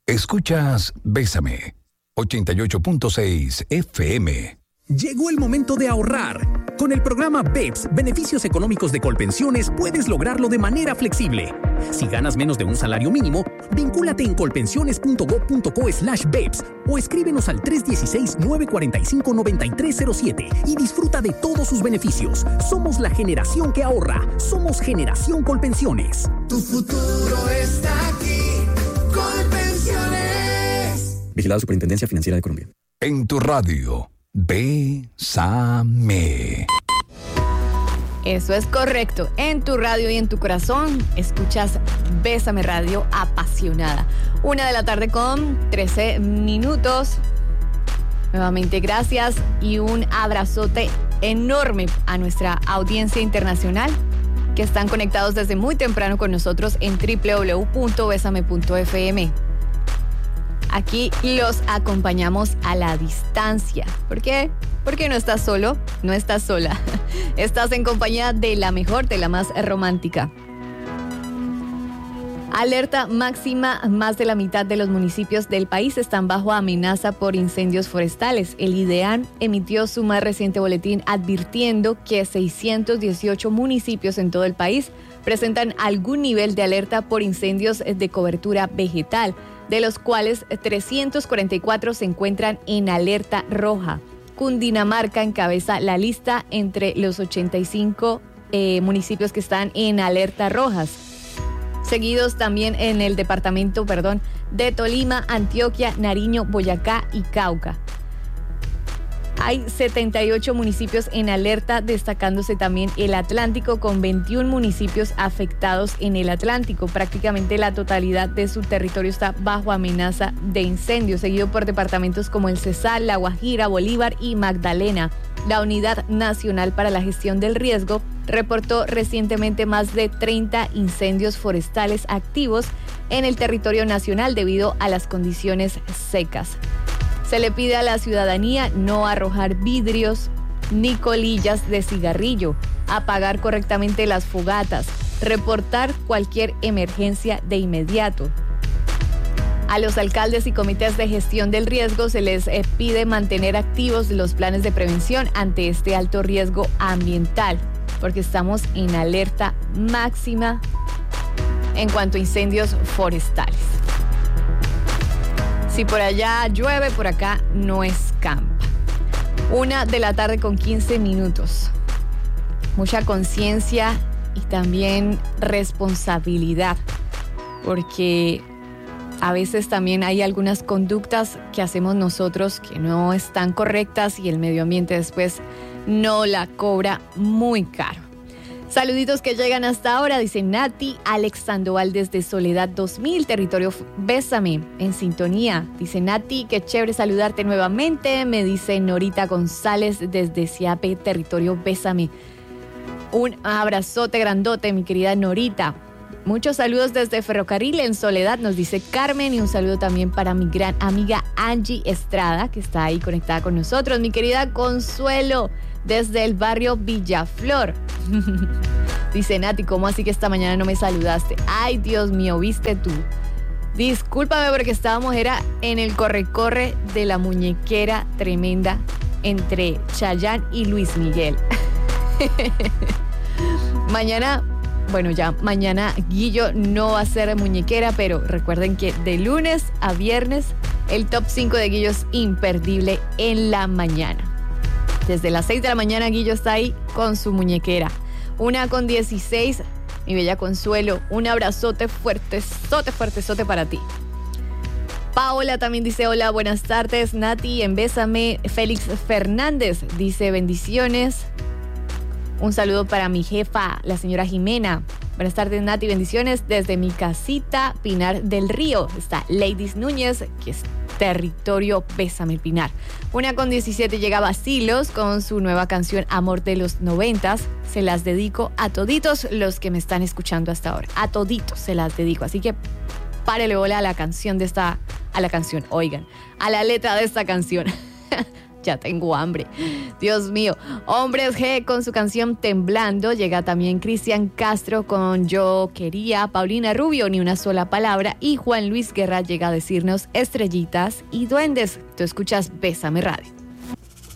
Escuchas Bésame, 88.6 FM. Llegó el momento de ahorrar. Con el programa BEPS, Beneficios Económicos de Colpensiones, puedes lograrlo de manera flexible. Si ganas menos de un salario mínimo, vincúlate en colpensiones.gov.co/BEPS o escríbenos al 316-945-9307 y disfruta de todos sus beneficios. Somos la generación que ahorra. Somos Generación Colpensiones. Tu futuro está aquí. Colpensiones. Vigilado Superintendencia Financiera de Colombia. En tu radio. Bésame. Eso es correcto. En tu radio y en tu corazón escuchas Bésame Radio apasionada. 1:00 con 13 minutos. Nuevamente gracias y un abrazote enorme a nuestra audiencia internacional que están conectados desde muy temprano con nosotros en www.besame.fm. Aquí los acompañamos a la distancia. ¿Por qué? Porque no estás solo, no estás sola. Estás en compañía de la mejor, de la más romántica. Alerta máxima, más de la mitad de los municipios del país están bajo amenaza por incendios forestales. El IDEAN emitió su más reciente boletín advirtiendo que 618 municipios en todo el país presentan algún nivel de alerta por incendios de cobertura vegetal, de los cuales 344 se encuentran en alerta roja. Cundinamarca encabeza la lista entre los 85 municipios que están en alerta rojas. Seguidos también en el departamento, de Tolima, Antioquia, Nariño, Boyacá y Cauca. Hay 78 municipios en alerta, destacándose también el Atlántico con 21 municipios afectados en el Atlántico. Prácticamente la totalidad de su territorio está bajo amenaza de incendio, seguido por departamentos como el Cesar, La Guajira, Bolívar y Magdalena. La Unidad Nacional para la Gestión del Riesgo reportó recientemente más de 30 incendios forestales activos en el territorio nacional debido a las condiciones secas. Se le pide a la ciudadanía no arrojar vidrios ni colillas de cigarrillo, apagar correctamente las fogatas, reportar cualquier emergencia de inmediato. A los alcaldes y comités de gestión del riesgo se les pide mantener activos los planes de prevención ante este alto riesgo ambiental, porque estamos en alerta máxima en cuanto a incendios forestales. Si por allá llueve, por acá no escampa. 1:00 con 15 minutos. Mucha conciencia y también responsabilidad, porque a veces también hay algunas conductas que hacemos nosotros que no están correctas y el medio ambiente después no la cobra muy caro. Saluditos que llegan hasta ahora, dice Nati, Alex Sandoval desde Soledad 2000, territorio Bésame, en sintonía. Dice Nati, qué chévere saludarte nuevamente. Me dice Norita González desde Siape, territorio Bésame. Un abrazote grandote, mi querida Norita. Muchos saludos desde Ferrocarril en Soledad, nos dice Carmen, y un saludo también para mi gran amiga Angie Estrada, que está ahí conectada con nosotros. Mi querida Consuelo, desde el barrio Villaflor. Dice Nati, ¿cómo así que esta mañana no me saludaste? Ay, Dios mío, ¿viste tú? Discúlpame porque estábamos, era en el corre-corre de la muñequera tremenda entre Chayanne y Luis Miguel. Mañana Guillo no va a ser muñequera, pero recuerden que de lunes a viernes el top 5 de Guillo es imperdible en la mañana. Desde las 6 de la mañana Guillo está ahí con su muñequera. 1:16, mi bella Consuelo, un abrazote fuertezote para ti. Paola también dice hola, buenas tardes, Nati, en Bésame. Félix Fernández dice bendiciones. Un saludo para mi jefa, la señora Jimena. Buenas tardes, Nati, bendiciones desde mi casita, Pinar del Río. Está Ladies Núñez, que es territorio Bésame Pinar. 1:17 llega Basilos con su nueva canción Amor de los 90s. Se las dedico a toditos los que me están escuchando hasta ahora. A toditos se las dedico. Así que párele bola a la canción a la letra de esta canción. Ya tengo hambre. Dios mío. Hombres G con su canción Temblando. Llega también Cristian Castro con Yo Quería. Paulina Rubio, Ni Una Sola Palabra. Y Juan Luis Guerra llega a decirnos Estrellitas y Duendes. Tú escuchas Bésame Radio.